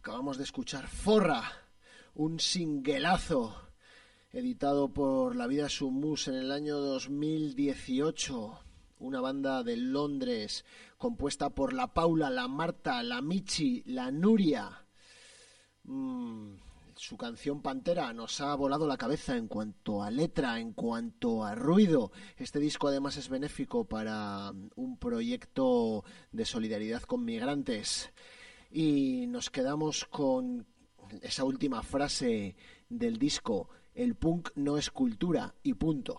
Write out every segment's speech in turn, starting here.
Acabamos de escuchar Forra, un singuelazo editado por La Vida es un Mus en el año 2018. Una banda de Londres compuesta por la Paula, la Marta, la Michi, la Nuria. Su canción Pantera nos ha volado la cabeza en cuanto a letra, en cuanto a ruido. Este disco además es benéfico para un proyecto de solidaridad con migrantes. Y nos quedamos con esa última frase del disco: el punk no es cultura y punto.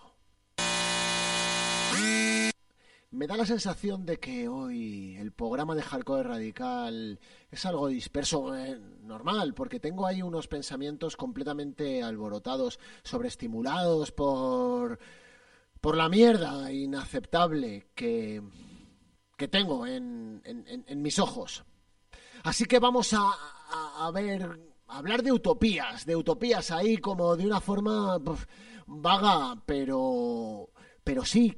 Me da la sensación de que hoy el programa de Hardcore Radical es algo disperso, normal, porque tengo ahí unos pensamientos completamente alborotados, sobreestimulados por la mierda inaceptable que tengo en mis ojos. Así que vamos a hablar de utopías ahí como de una forma vaga, pero sí,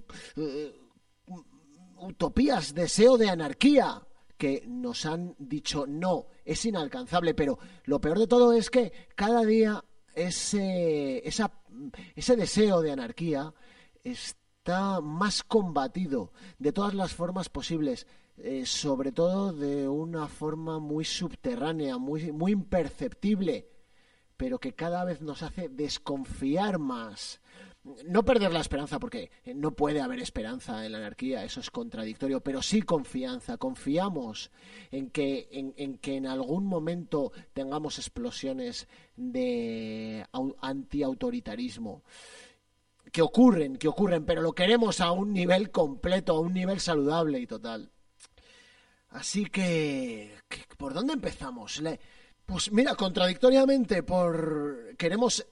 utopías, deseo de anarquía, que nos han dicho no, es inalcanzable, pero lo peor de todo es que cada día ese deseo de anarquía está más combatido de todas las formas posibles. Sobre todo de una forma muy subterránea, muy imperceptible, pero que cada vez nos hace desconfiar más. No perder la esperanza, porque no puede haber esperanza en la anarquía, eso es contradictorio, pero sí confianza. Confiamos en que en algún momento tengamos explosiones de antiautoritarismo. Que ocurren, pero lo queremos a un nivel completo, a un nivel saludable y total. Así que ¿por dónde empezamos? Pues mira, contradictoriamente, queremos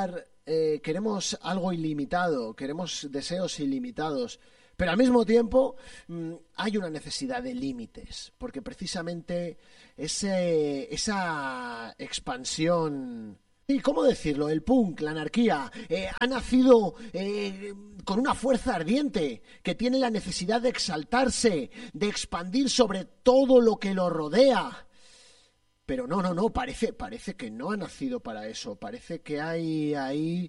algo ilimitado, queremos deseos ilimitados, pero al mismo tiempo hay una necesidad de límites, porque precisamente esa expansión... ¿Y cómo decirlo? El punk, la anarquía, ha nacido con una fuerza ardiente que tiene la necesidad de exaltarse, de expandir sobre todo lo que lo rodea. Pero no, parece que no ha nacido para eso. Parece que hay ahí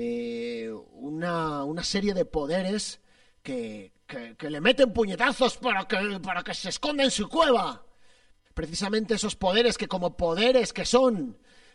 una serie de poderes que le meten puñetazos para que se esconda en su cueva. Precisamente esos poderes que, como poderes que son...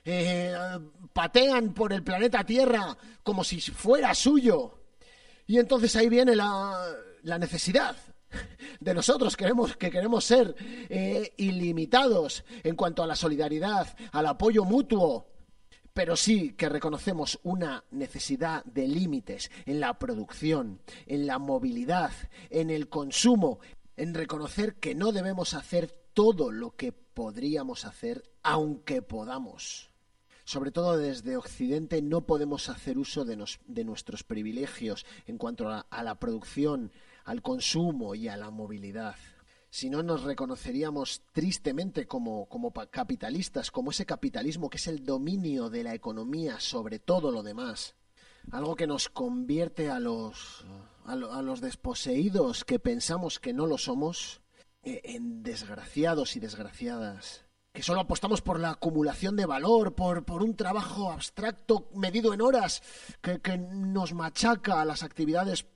patean por el planeta Tierra como si fuera suyo. Y entonces ahí viene la necesidad de nosotros que queremos ser ilimitados en cuanto a la solidaridad, al apoyo mutuo, pero sí que reconocemos una necesidad de límites en la producción, en la movilidad, en el consumo, en reconocer que no debemos hacer todo lo que podríamos hacer, aunque podamos. Sobre todo desde Occidente no podemos hacer uso de nuestros privilegios en cuanto a la producción, al consumo y a la movilidad. Si no, nos reconoceríamos tristemente como capitalistas, como ese capitalismo que es el dominio de la economía sobre todo lo demás. Algo que nos convierte a los desposeídos que pensamos que no lo somos en desgraciados y desgraciadas. Que solo apostamos por la acumulación de valor, por un trabajo abstracto medido en horas, que nos machaca las actividades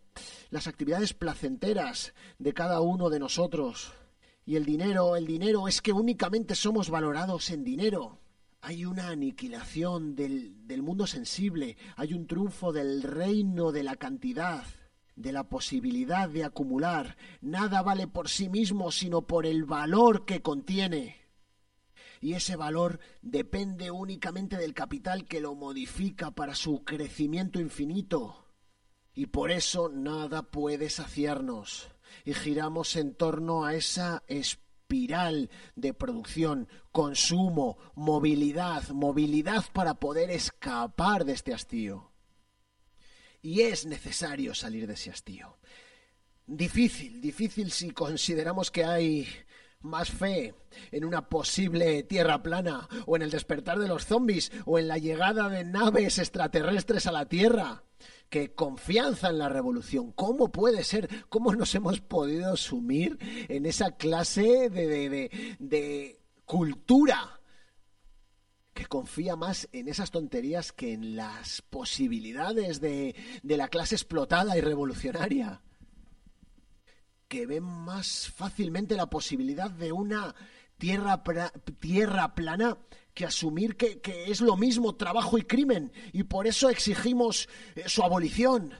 placenteras de cada uno de nosotros. Y el dinero es que únicamente somos valorados en dinero. Hay una aniquilación del mundo sensible, hay un triunfo del reino de la cantidad, de la posibilidad de acumular. Nada vale por sí mismo, sino por el valor que contiene. Y ese valor depende únicamente del capital que lo modifica para su crecimiento infinito. Y por eso nada puede saciarnos. Y giramos en torno a esa espiral de producción, consumo, movilidad para poder escapar de este hastío. Y es necesario salir de ese hastío. Difícil si consideramos que hay más fe en una posible tierra plana, o en el despertar de los zombies, o en la llegada de naves extraterrestres a la Tierra, que confianza en la revolución. ¿Cómo puede ser? ¿Cómo nos hemos podido sumir en esa clase de cultura confía más en esas tonterías que en las posibilidades de la clase explotada y revolucionaria, que ven más fácilmente la posibilidad de una tierra plana que asumir que es lo mismo trabajo y crimen, y por eso exigimos su abolición.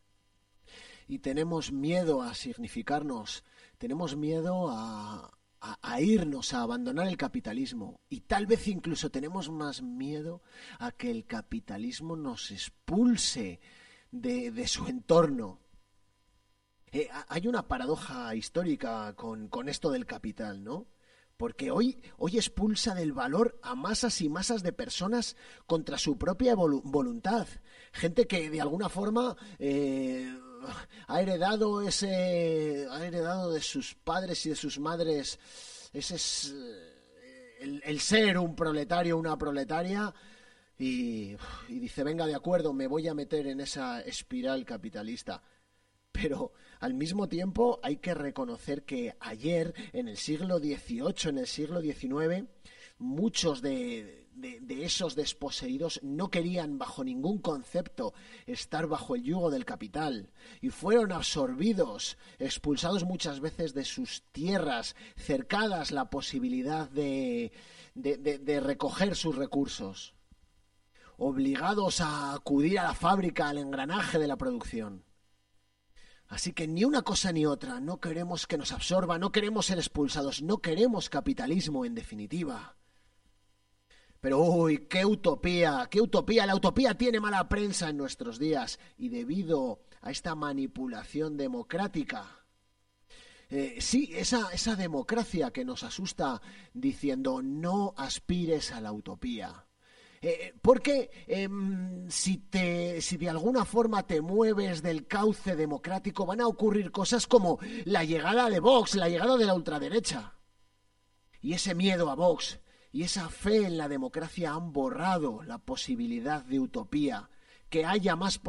Y tenemos miedo a significarnos, tenemos miedo a irnos, a abandonar el capitalismo. Y tal vez incluso tenemos más miedo a que el capitalismo nos expulse de su entorno. Hay una paradoja histórica con esto del capital, ¿no? Porque hoy expulsa del valor a masas y masas de personas contra su propia voluntad. Gente que de alguna forma ha heredado de sus padres y de sus madres ese es el ser un proletario, una proletaria, y dice, venga, de acuerdo, me voy a meter en esa espiral capitalista. Pero al mismo tiempo hay que reconocer que ayer, en el siglo XVIII, en el siglo XIX, muchos de esos desposeídos no querían bajo ningún concepto estar bajo el yugo del capital y fueron absorbidos, expulsados muchas veces de sus tierras, cercadas la posibilidad de recoger sus recursos, obligados a acudir a la fábrica, al engranaje de la producción. Así que ni una cosa ni otra, no queremos que nos absorba, no queremos ser expulsados, no queremos capitalismo en definitiva. Pero uy, qué utopía, la utopía tiene mala prensa en nuestros días y debido a esta manipulación democrática. Sí, esa democracia que nos asusta diciendo no aspires a la utopía. Porque si de alguna forma te mueves del cauce democrático van a ocurrir cosas como la llegada de Vox, la llegada de la ultraderecha. Y ese miedo a Vox y esa fe en la democracia han borrado la posibilidad de utopía, que haya más